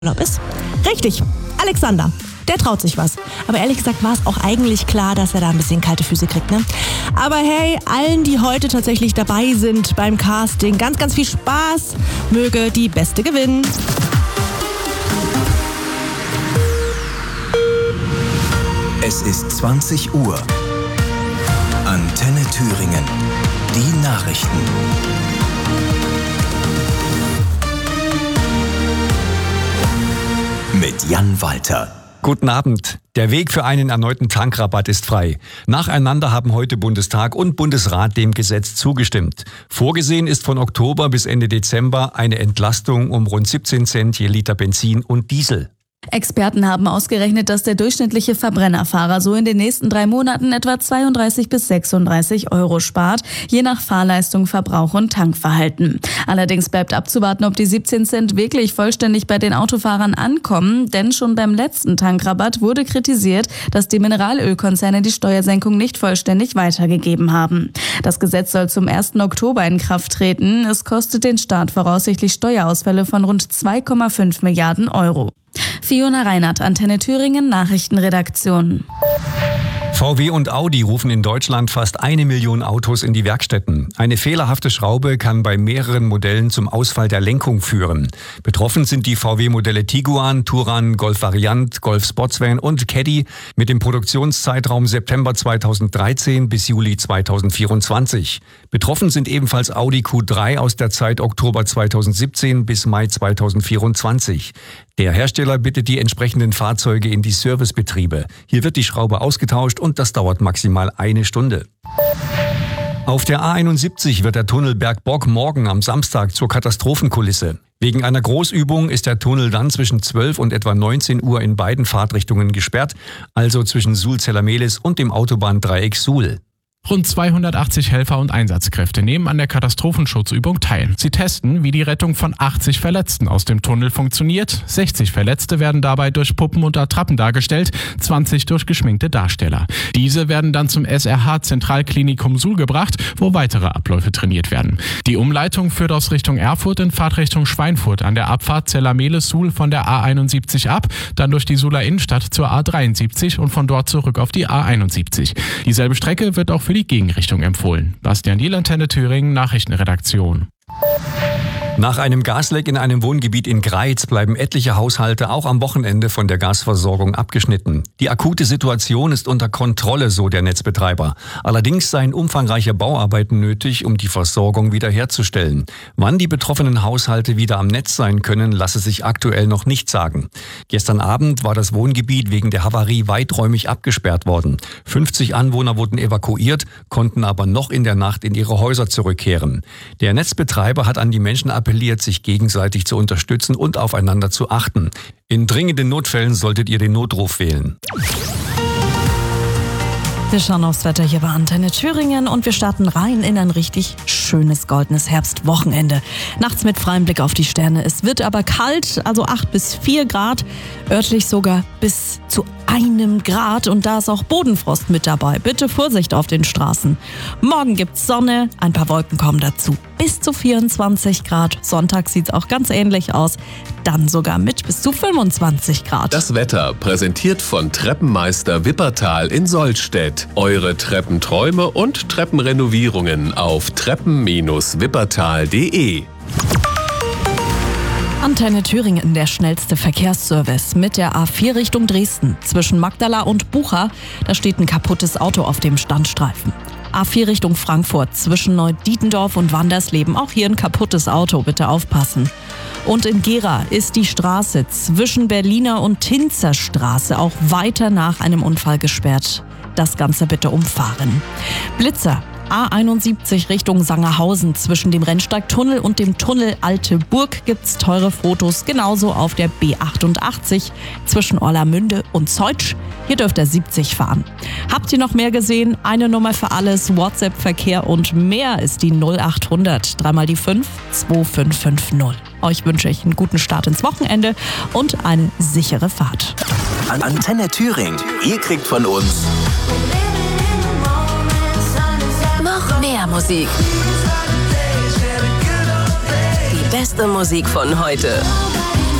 Urlaub ist? Richtig, Alexander. Der traut sich was. Aber ehrlich gesagt war es auch eigentlich klar, dass er da ein bisschen kalte Füße kriegt, ne? Aber hey, allen, die heute tatsächlich dabei sind beim Casting, ganz, ganz viel Spaß. Möge die Beste gewinnen. Es ist 20 Uhr. Antenne Thüringen. Die Nachrichten. Mit Jan Walter. Guten Abend. Der Weg für einen erneuten Tankrabatt ist frei. Nacheinander haben heute Bundestag und Bundesrat dem Gesetz zugestimmt. Vorgesehen ist von Oktober bis Ende Dezember eine Entlastung um rund 17 Cent je Liter Benzin und Diesel. Experten haben ausgerechnet, dass der durchschnittliche Verbrennerfahrer so in den nächsten 3 Monaten etwa 32 bis 36 Euro spart, je nach Fahrleistung, Verbrauch und Tankverhalten. Allerdings bleibt abzuwarten, ob die 17 Cent wirklich vollständig bei den Autofahrern ankommen, denn schon beim letzten Tankrabatt wurde kritisiert, dass die Mineralölkonzerne die Steuersenkung nicht vollständig weitergegeben haben. Das Gesetz soll zum 1. Oktober in Kraft treten. Es kostet den Staat voraussichtlich Steuerausfälle von rund 2,5 Milliarden Euro. Fiona Reinhardt, Antenne Thüringen, Nachrichtenredaktion. VW und Audi rufen in Deutschland fast 1 Million Autos in die Werkstätten. Eine fehlerhafte Schraube kann bei mehreren Modellen zum Ausfall der Lenkung führen. Betroffen sind die VW-Modelle Tiguan, Touran, Golf Variant, Golf Sportsvan und Caddy mit dem Produktionszeitraum September 2013 bis Juli 2024. Betroffen sind ebenfalls Audi Q3 aus der Zeit Oktober 2017 bis Mai 2024. Der Hersteller bittet die entsprechenden Fahrzeuge in die Servicebetriebe. Hier wird die Schraube ausgetauscht und das dauert maximal 1 Stunde. Auf der A71 wird der Tunnel Bergbock morgen am Samstag zur Katastrophenkulisse. Wegen einer Großübung ist der Tunnel dann zwischen 12 und etwa 19 Uhr in beiden Fahrtrichtungen gesperrt, also zwischen Suhl-Zellermehlis und dem Autobahndreieck Suhl. Rund 280 Helfer und Einsatzkräfte nehmen an der Katastrophenschutzübung teil. Sie testen, wie die Rettung von 80 Verletzten aus dem Tunnel funktioniert. 60 Verletzte werden dabei durch Puppen und Attrappen dargestellt, 20 durch geschminkte Darsteller. Diese werden dann zum SRH Zentralklinikum Suhl gebracht, wo weitere Abläufe trainiert werden. Die Umleitung führt aus Richtung Erfurt in Fahrtrichtung Schweinfurt an der Abfahrt Zellermehlis-Suhl von der A71 ab, dann durch die Suhler Innenstadt zur A73 und von dort zurück auf die A71. Dieselbe Strecke wird auch für die Gegenrichtung empfohlen. Bastian Diel, Antenne Thüringen, Nachrichtenredaktion. Nach einem Gasleck in einem Wohngebiet in Greiz bleiben etliche Haushalte auch am Wochenende von der Gasversorgung abgeschnitten. Die akute Situation ist unter Kontrolle, so der Netzbetreiber. Allerdings seien umfangreiche Bauarbeiten nötig, um die Versorgung wiederherzustellen. Wann die betroffenen Haushalte wieder am Netz sein können, lasse sich aktuell noch nicht sagen. Gestern Abend war das Wohngebiet wegen der Havarie weiträumig abgesperrt worden. 50 Anwohner wurden evakuiert, konnten aber noch in der Nacht in ihre Häuser zurückkehren. Der Netzbetreiber hat an die Menschen appelliert, sich gegenseitig zu unterstützen und aufeinander zu achten. In dringenden Notfällen solltet ihr den Notruf wählen. Wir schauen aufs Wetter hier bei Antenne Thüringen und wir starten rein in ein richtig schönes goldenes Herbstwochenende. Nachts mit freiem Blick auf die Sterne. Es wird aber kalt, also 8 bis 4 Grad, örtlich sogar bis zu 1 Grad und da ist auch Bodenfrost mit dabei. Bitte Vorsicht auf den Straßen. Morgen gibt's Sonne, ein paar Wolken kommen dazu. Bis zu 24 Grad. Sonntag sieht's auch ganz ähnlich aus. Dann sogar mit bis zu 25 Grad. Das Wetter präsentiert von Treppenmeister Wippertal in Sollstedt. Eure Treppenträume und Treppenrenovierungen auf treppen-wippertal.de. Antenne Thüringen, der schnellste Verkehrsservice mit der A4 Richtung Dresden. Zwischen Magdala und Bucha, da steht ein kaputtes Auto auf dem Standstreifen. A4 Richtung Frankfurt, zwischen Neudietendorf und Wandersleben. Auch hier ein kaputtes Auto, bitte aufpassen. Und in Gera ist die Straße zwischen Berliner und Tinzer Straße auch weiter nach einem Unfall gesperrt. Das Ganze bitte umfahren. Blitzer. A71 Richtung Sangerhausen. Zwischen dem Rennsteigtunnel und dem Tunnel Alte Burg gibt's teure Fotos. Genauso auf der B88 zwischen Orlamünde und Zeutsch. Hier dürft ihr 70 fahren. Habt ihr noch mehr gesehen? Eine Nummer für alles, WhatsApp-Verkehr und mehr ist die 0800 3 mal die 5 2550. Euch wünsche ich einen guten Start ins Wochenende und eine sichere Fahrt. Antenne Thüringen. Ihr kriegt von uns noch mehr Musik. Die beste Musik von heute.